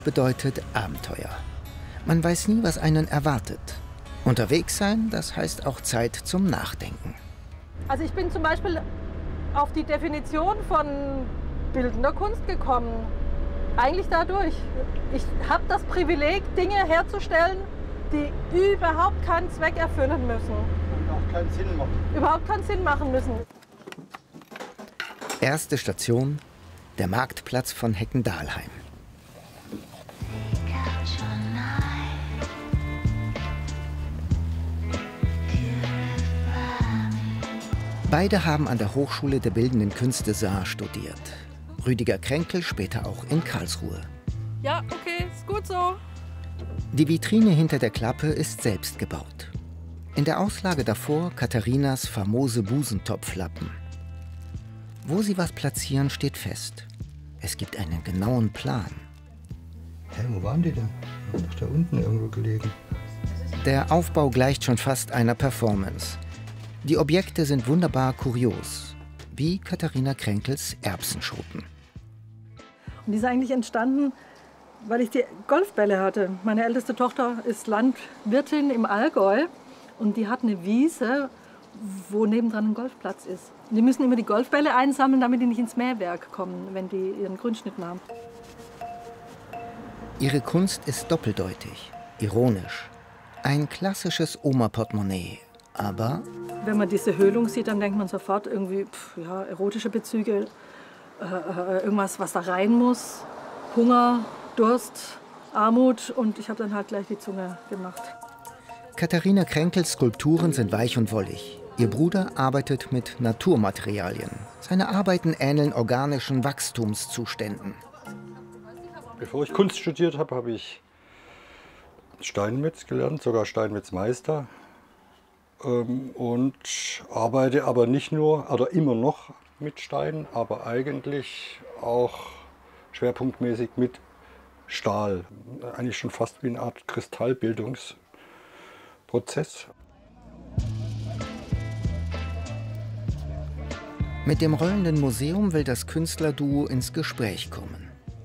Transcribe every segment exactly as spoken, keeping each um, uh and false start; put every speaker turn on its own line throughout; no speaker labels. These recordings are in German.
bedeutet Abenteuer. Man weiß nie, was einen erwartet. Unterwegs sein, das heißt auch Zeit zum Nachdenken.
Also ich bin zum Beispiel auf die Definition von bildender Kunst gekommen. Eigentlich dadurch. Ich habe das Privileg, Dinge herzustellen, die überhaupt keinen Zweck erfüllen müssen.
Und auch keinen Sinn machen.
Überhaupt keinen Sinn machen müssen.
Erste Station, der Marktplatz von Heckendalheim. Beide haben an der Hochschule der Bildenden Künste Saar studiert. Rüdiger Kränkel später auch in Karlsruhe.
Ja, okay, ist gut so.
Die Vitrine hinter der Klappe ist selbst gebaut. In der Auslage davor Katharinas famose Busentopflappen. Wo sie was platzieren, steht fest. Es gibt einen genauen Plan.
Hä, wo waren die denn? Die haben doch da unten irgendwo gelegen.
Der Aufbau gleicht schon fast einer Performance. Die Objekte sind wunderbar kurios, wie Katharina Kränkels Erbsenschoten.
Und die ist eigentlich entstanden, weil ich die Golfbälle hatte. Meine älteste Tochter ist Landwirtin im Allgäu und die hat eine Wiese, wo nebendran ein Golfplatz ist. Und die müssen immer die Golfbälle einsammeln, damit die nicht ins Mähwerk kommen, wenn die ihren Grünschnitt machen.
Ihre Kunst ist doppeldeutig, ironisch. Ein klassisches Oma-Portemonnaie, aber...
Wenn man diese Höhlung sieht, dann denkt man sofort irgendwie, pff, ja, erotische Bezüge, äh, äh, irgendwas, was da rein muss. Hunger, Durst, Armut und ich habe dann halt gleich die Zunge gemacht.
Katharina Kränkels Skulpturen sind weich und wollig. Ihr Bruder arbeitet mit Naturmaterialien. Seine Arbeiten ähneln organischen Wachstumszuständen.
Bevor ich Kunst studiert habe, habe ich Steinmetz gelernt, sogar Steinmetzmeister. Und arbeite aber nicht nur, oder immer noch mit Stein, aber eigentlich auch schwerpunktmäßig mit Stahl. Eigentlich schon fast wie eine Art Kristallbildungsprozess.
Mit dem rollenden Museum will das Künstlerduo ins Gespräch kommen.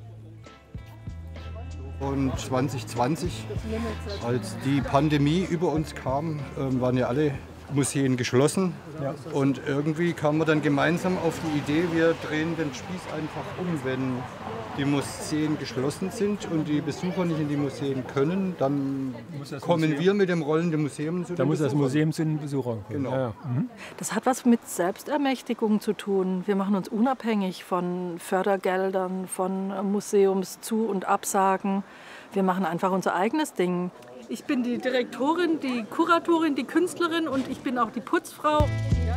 Und zwanzig zwanzig, als die Pandemie über uns kam, waren ja alle Museen geschlossen. Ja. Und irgendwie kamen wir dann gemeinsam auf die Idee, wir drehen den Spieß einfach um. Wenn die Museen geschlossen sind und die Besucher nicht in die Museen können, dann kommen Museum, wir mit dem rollenden Museum zu den
Da muss
Besuchern.
das Museum zu den Besuchern kommen.
Genau.
Ja, ja. Mhm.
Das hat was mit Selbstermächtigung zu tun. Wir machen uns unabhängig von Fördergeldern, von Museumszu- und Absagen. Wir machen einfach unser eigenes Ding. Ich bin die Direktorin, die Kuratorin, die Künstlerin und ich bin auch die Putzfrau.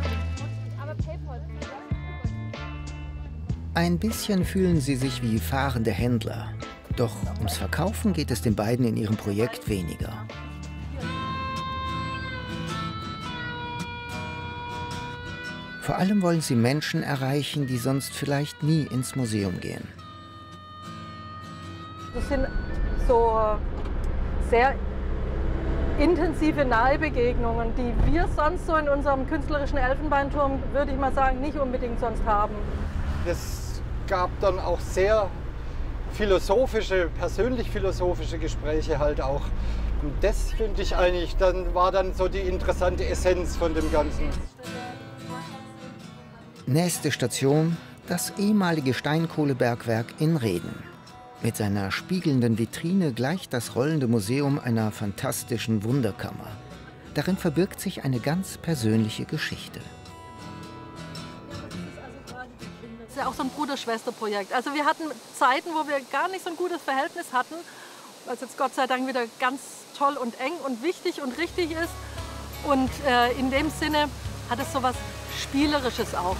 Ein bisschen fühlen sie sich wie fahrende Händler. Doch ums Verkaufen geht es den beiden in ihrem Projekt weniger. Vor allem wollen sie Menschen erreichen, die sonst vielleicht nie ins Museum gehen.
Das sind so sehr intensive Nahbegegnungen, die wir sonst so in unserem künstlerischen Elfenbeinturm, würde ich mal sagen, nicht unbedingt sonst haben.
Es gab dann auch sehr philosophische, persönlich philosophische Gespräche halt auch. Und das finde ich eigentlich, dann war dann so die interessante Essenz von dem Ganzen.
Nächste Station, das ehemalige Steinkohlebergwerk in Reden. Mit seiner spiegelnden Vitrine gleicht das rollende Museum einer fantastischen Wunderkammer. Darin verbirgt sich eine ganz persönliche Geschichte.
Das ist ja auch so ein Bruder-Schwester-Projekt. Also wir hatten Zeiten, wo wir gar nicht so ein gutes Verhältnis hatten, was jetzt Gott sei Dank wieder ganz toll und eng und wichtig und richtig ist. Und äh, in dem Sinne hat es so was Spielerisches auch.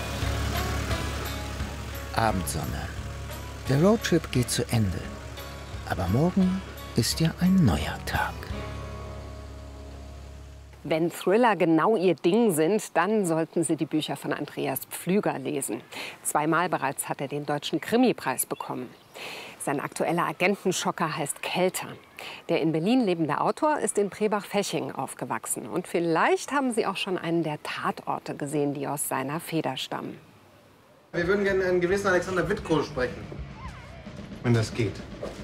Abendsonne. Der Roadtrip geht zu Ende. Aber morgen ist ja ein neuer Tag.
Wenn Thriller genau Ihr Ding sind, dann sollten Sie die Bücher von Andreas Pflüger lesen. Zweimal bereits hat er den Deutschen Krimipreis bekommen. Sein aktueller Agentenschocker heißt Kelter. Der in Berlin lebende Autor ist in Trebach-Feching aufgewachsen. Und vielleicht haben Sie auch schon einen der Tatorte gesehen, die aus seiner Feder stammen.
Wir würden gerne einen gewissen Alexander Witkow sprechen. Wenn das geht.